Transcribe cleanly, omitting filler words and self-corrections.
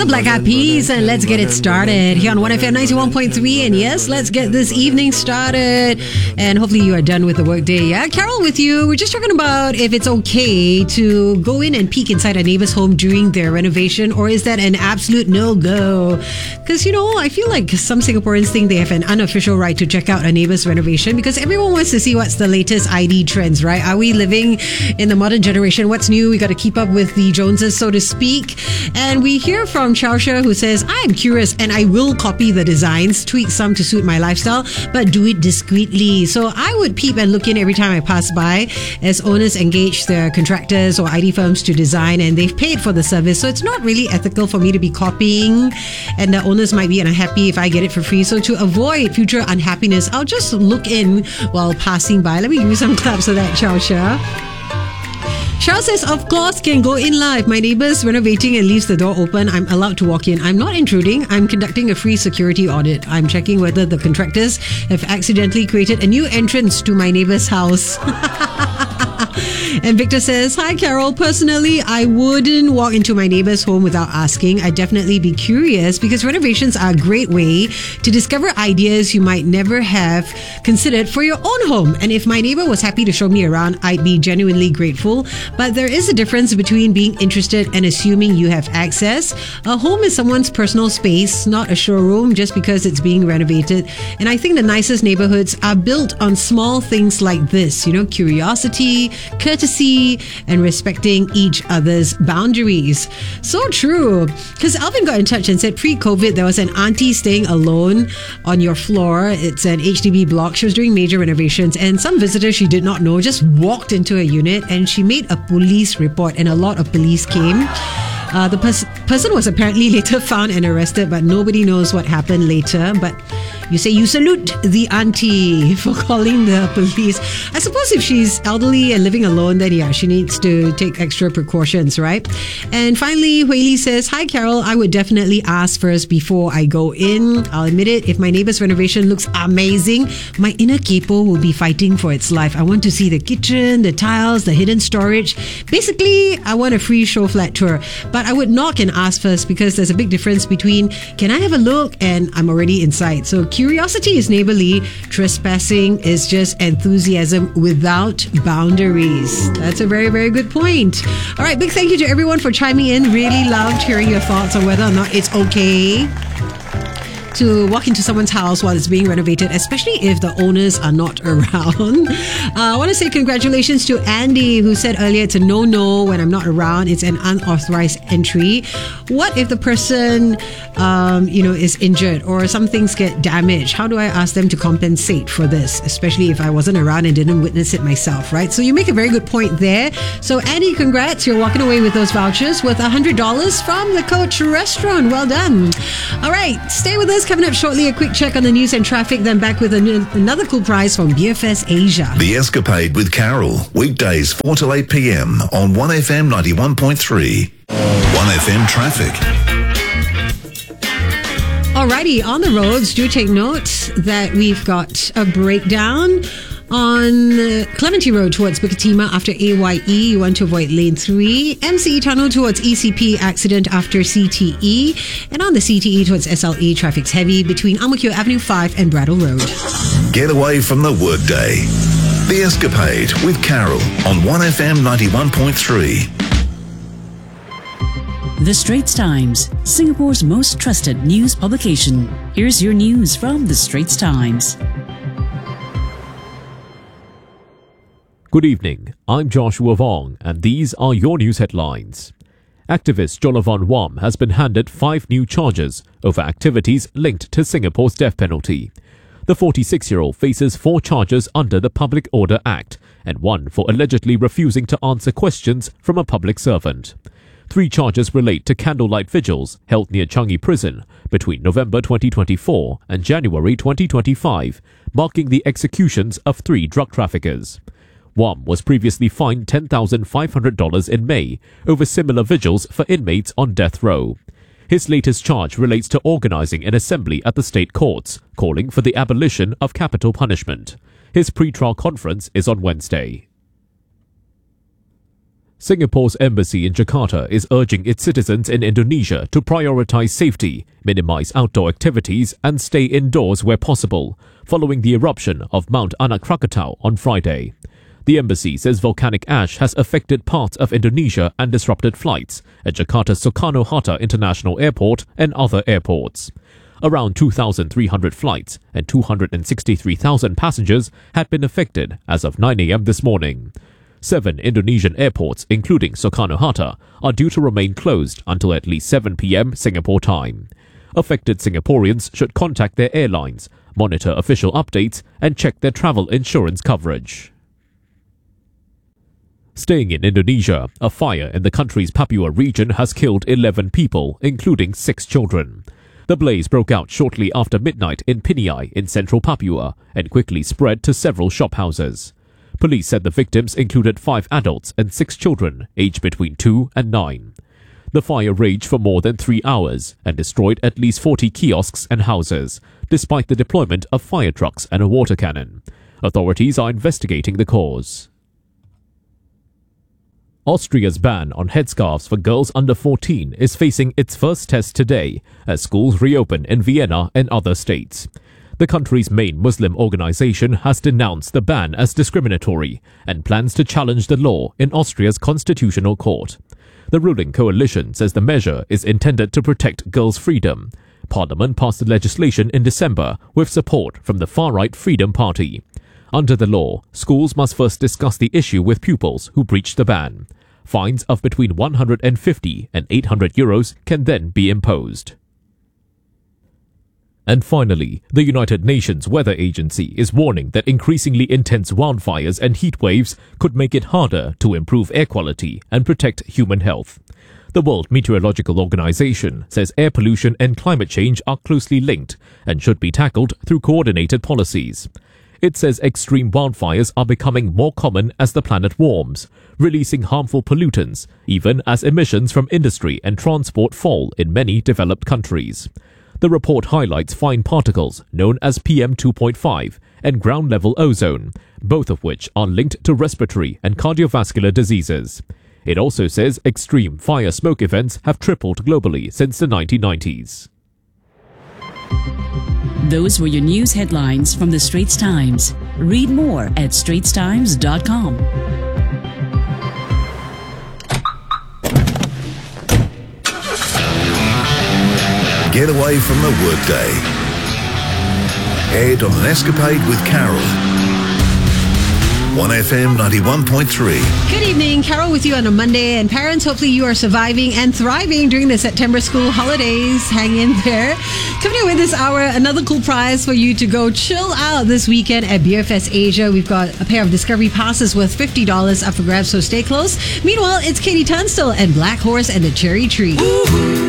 The Black Eyed Peas, and let's get it started here on 1FM 91.3. And yes, let's get this evening started. And hopefully you are done with the workday. Yeah, Carol with you. We're just talking about if it's okay to go in and peek inside a neighbor's home during their renovation, or is that an absolute no-go? Because, you know, I feel like some Singaporeans think they have an unofficial right to check out a neighbor's renovation because everyone wants to see what's the latest ID trends, right? Are we living in the modern generation? What's new? We got to keep up with the Joneses, so to speak. And we hear from Chausha, who says, I am curious and I will copy the designs, tweak some to suit my lifestyle, but do it discreetly. So I would peep and look in every time I pass by, as owners engage their contractors or ID firms to design and they've paid for the service. So it's not really ethical for me to be copying, and the owners might be unhappy if I get it for free. So to avoid future unhappiness, I'll just look in while passing by. Let me give you some claps of that, Chausha. Charles says, of course, can go in live. My neighbour's renovating and leaves the door open. I'm allowed to walk in. I'm not intruding. I'm conducting a free security audit. I'm checking whether the contractors have accidentally created a new entrance to my neighbour's house. And Victor says, hi Carol, personally I wouldn't walk into my neighbour's home without asking. I'd definitely be curious because renovations are a great way to discover ideas you might never have considered for your own home. And if my neighbour was happy to show me around, I'd be genuinely grateful. But there is a difference between being interested and assuming you have access. A home is someone's personal space, not a showroom just because it's being renovated. And I think the nicest neighbourhoods are built on small things like this, you know, curiosity, courtesy, and respecting each other's boundaries. So true. Because Alvin got in touch and said pre-COVID there was an auntie staying alone on your floor. It's an HDB block. She was doing major renovations and some visitor she did not know just walked into a unit and she made a police report and a lot of police came. The person was apparently later found and arrested, but nobody knows what happened later. But you say you salute the auntie for calling the police. I suppose if she's elderly and living alone, then yeah, she needs to take extra precautions, right? And finally, Huili says, hi Carol, I would definitely ask first before I go in. I'll admit it, if my neighbor's renovation looks amazing, my inner capo will be fighting for its life. I want to see the kitchen, the tiles, the hidden storage. Basically, I want a free show flat tour. But I would knock and ask first because there's a big difference between can I have a look and I'm already inside. So curiosity is neighborly, trespassing is just enthusiasm without boundaries. That's a very, very good point. All right, big thank you to everyone for chiming in. Really loved hearing your thoughts on whether or not it's okay to walk into someone's house while it's being renovated, especially if the owners are not around. I want to say congratulations to Andy, who said earlier it's a no-no when I'm not around. It's an unauthorized entry. What if the person, is injured or some things get damaged? How do I ask them to compensate for this, especially if I wasn't around and didn't witness it myself, right? So you make a very good point there. So Andy, congrats. You're walking away with those vouchers worth $100 from the Coach Restaurant. Well done. All right, stay with us. Coming up shortly, a quick check on the news and traffic, then back with another cool prize from BFS Asia. The Escapade with Carol, weekdays 4 till 8 p.m. on 1FM 91.3. 1FM Traffic. Alrighty, on the roads, do take note that we've got a breakdown on Clementi Road towards Bukit Timah after AYE. You want to avoid lane 3. MCE Tunnel towards ECP, accident after CTE. And on the CTE towards SLE, traffic's heavy between Ang Mo Kio Avenue 5 and Brattle Road. Get away from the workday. The Escapade with Carol on 1FM 91.3. The Straits Times, Singapore's most trusted news publication. Here's your news from The Straits Times. Good evening, I'm Joshua Vong and these are your news headlines. Activist Jolavan Wam has been handed 5 new charges over activities linked to Singapore's death penalty. The 46-year-old faces 4 charges under the Public Order Act and 1 for allegedly refusing to answer questions from a public servant. 3 charges relate to candlelight vigils held near Changi Prison between November 2024 and January 2025, marking the executions of 3 drug traffickers. Wam was previously fined $10,500 in May over similar vigils for inmates on death row. His latest charge relates to organising an assembly at the state courts, calling for the abolition of capital punishment. His pre-trial conference is on Wednesday. Singapore's embassy in Jakarta is urging its citizens in Indonesia to prioritize safety, minimize outdoor activities, and stay indoors where possible, following the eruption of Mount Anak Krakatau on Friday. The embassy says volcanic ash has affected parts of Indonesia and disrupted flights at Jakarta's Soekarno-Hatta International Airport and other airports. Around 2,300 flights and 263,000 passengers had been affected as of 9 a.m. this morning. 7 Indonesian airports, including Soekarno-Hatta, are due to remain closed until at least 7 p.m. Singapore time. Affected Singaporeans should contact their airlines, monitor official updates, and check their travel insurance coverage. Staying in Indonesia, a fire in the country's Papua region has killed 11 people, including 6 children. The blaze broke out shortly after midnight in Piniai in central Papua and quickly spread to several shophouses. Police said the victims included 5 adults and 6 children, aged between 2 and 9. The fire raged for more than 3 hours and destroyed at least 40 kiosks and houses, despite the deployment of fire trucks and a water cannon. Authorities are investigating the cause. Austria's ban on headscarves for girls under 14 is facing its first test today as schools reopen in Vienna and other states. The country's main Muslim organization has denounced the ban as discriminatory and plans to challenge the law in Austria's constitutional court. The ruling coalition says the measure is intended to protect girls' freedom. Parliament passed the legislation in December with support from the far-right Freedom Party. Under the law, schools must first discuss the issue with pupils who breach the ban. Fines of between 150 and 800 euros can then be imposed. And finally, the United Nations Weather Agency is warning that increasingly intense wildfires and heat waves could make it harder to improve air quality and protect human health. The World Meteorological Organization says air pollution and climate change are closely linked and should be tackled through coordinated policies. It says extreme wildfires are becoming more common as the planet warms, releasing harmful pollutants, even as emissions from industry and transport fall in many developed countries. The report highlights fine particles known as PM2.5 and ground-level ozone, both of which are linked to respiratory and cardiovascular diseases. It also says extreme fire smoke events have tripled globally since the 1990s. Those were your news headlines from the Straits Times. Read more at straitstimes.com. Get away from the workday. Head on an escapade with Carol. 1FM 91.3. Good evening, Carol with you on a Monday. And parents, hopefully you are surviving and thriving during the September school holidays. Hang in there. Coming in with this hour, another cool prize for you to go chill out this weekend at BeerFest Asia. We've got a pair of Discovery passes worth $50 up for grabs, so stay close. Meanwhile, it's Katie Tunstall and Black Horse and the Cherry Tree.